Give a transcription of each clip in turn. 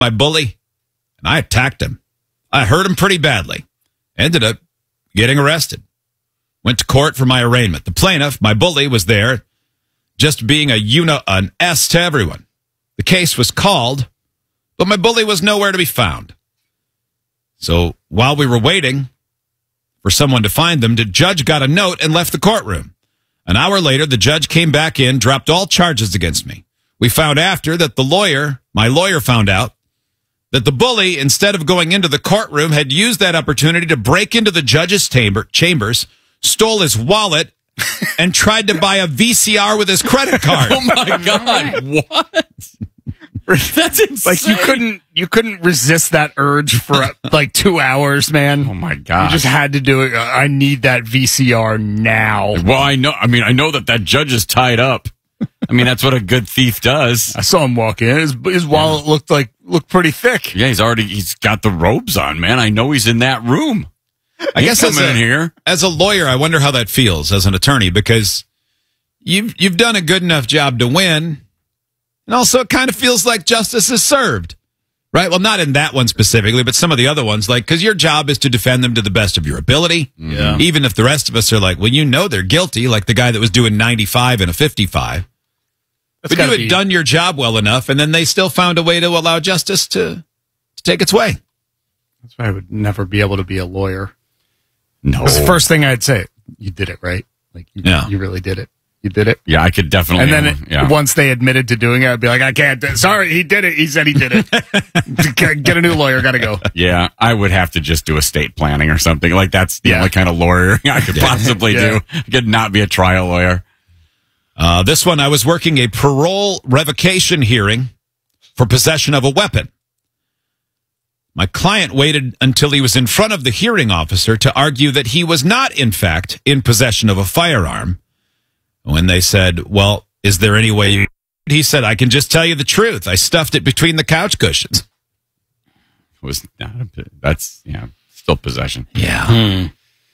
my bully, and I attacked him. I hurt him pretty badly. Ended up getting arrested. Went to court for my arraignment. The plaintiff, my bully, was there, just being an S to everyone. The case was called, but my bully was nowhere to be found. So while we were waiting for someone to find them, the judge got a note and left the courtroom. An hour later, the judge came back in, dropped all charges against me. We found after that my lawyer found out that the bully, instead of going into the courtroom, had used that opportunity to break into the judge's chambers, stole his wallet, and tried to buy a VCR with his credit card. Oh my God! What? That's insane. Like you couldn't resist that urge for like 2 hours, man. Oh my God! You just had to do it. I need that VCR now. Well, I know that judge is tied up. I mean, that's what a good thief does. I saw him walk in. His wallet looked pretty thick. Yeah, he's got the robes on, man. I know he's in that room. I guess coming in here as a lawyer, I wonder how that feels as an attorney, because you've done a good enough job to win, and also it kind of feels like justice is served, right? Well, not in that one specifically, but some of the other ones, like, because your job is to defend them to the best of your ability. Yeah. Even if the rest of us are like, well, they're guilty, like the guy that was doing 95 and a 55. But you had done your job well enough, and then they still found a way to allow justice to take its way. That's why I would never be able to be a lawyer. No. That's the first thing I'd say. You did it, right? Like, you really did it. You did it. Yeah, I could definitely. And then once they admitted to doing it, I'd be like, I can't. Sorry, he did it. He said he did it. Get a new lawyer. Got to go. Yeah, I would have to just do estate planning or something. Like, that's the only kind of lawyer I could possibly do. I could not be a trial lawyer. This one, I was working a parole revocation hearing for possession of a weapon. My client waited until he was in front of the hearing officer to argue that he was not, in fact, in possession of a firearm. When they said, well, is there any way you... He said, I can just tell you the truth. I stuffed it between the couch cushions. That's still possession. Yeah.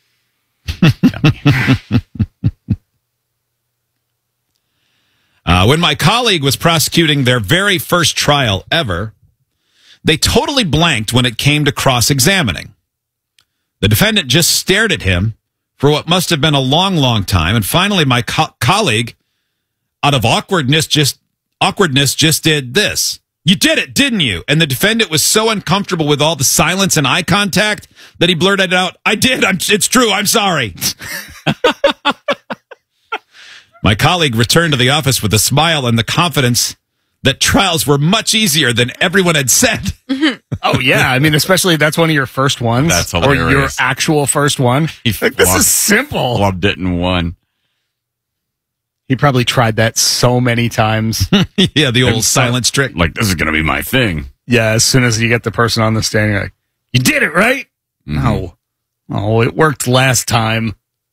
When my colleague was prosecuting their very first trial ever, they totally blanked when it came to cross-examining. The defendant just stared at him for what must have been a long, long time, and finally my colleague, out of awkwardness, just did this. You did it, didn't you? And the defendant was so uncomfortable with all the silence and eye contact that he blurted out, I did. It's true. I'm sorry. My colleague returned to the office with a smile and the confidence that trials were much easier than everyone had said. Oh, yeah. I mean, especially if that's one of your first ones. That's hilarious. Or your actual first one. This is simple. Loved it and won. He probably tried that so many times. Yeah, the old silence trick. Like, this is going to be my thing. Yeah, as soon as you get the person on the stand, you're like, you did it, right? Mm-hmm. No. Oh, it worked last time.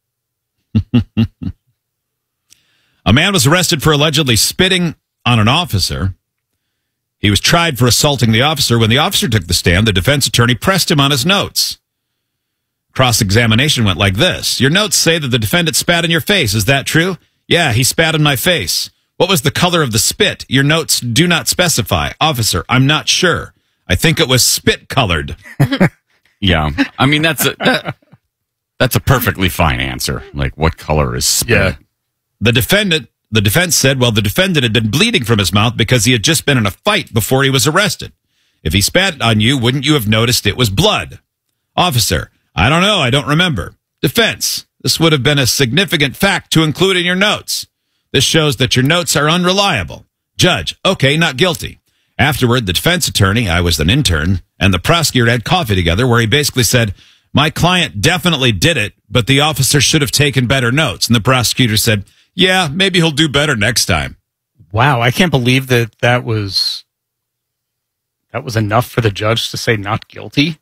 A man was arrested for allegedly spitting on an officer. He was tried for assaulting the officer. When the officer took the stand, the defense attorney pressed him on his notes. Cross-examination went like this. Your notes say that the defendant spat in your face. Is that true? Yeah, he spat in my face. What was the color of the spit? Your notes do not specify. Officer, I'm not sure. I think it was spit-colored. Yeah. I mean, that's a perfectly fine answer. Like, what color is spit? Yeah. The defense said, well, the defendant had been bleeding from his mouth because he had just been in a fight before he was arrested. If he spat on you, wouldn't you have noticed it was blood? Officer, I don't know. I don't remember. Defense, this would have been a significant fact to include in your notes. This shows that your notes are unreliable. Judge, okay, not guilty. Afterward, the defense attorney, I was an intern, and the prosecutor had coffee together where he basically said, my client definitely did it, but the officer should have taken better notes. And the prosecutor said, yeah, maybe he'll do better next time. Wow, I can't believe that was enough for the judge to say not guilty.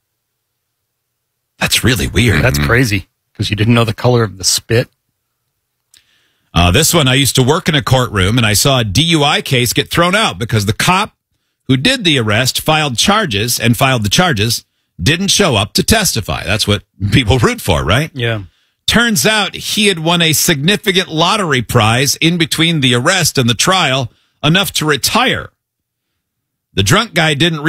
That's really weird. That's crazy, because you didn't know the color of the spit. This one, I used to work in a courtroom, and I saw a DUI case get thrown out because the cop who did the arrest filed the charges, didn't show up to testify. That's what people root for, right? Yeah. Turns out he had won a significant lottery prize in between the arrest and the trial, enough to retire. The drunk guy didn't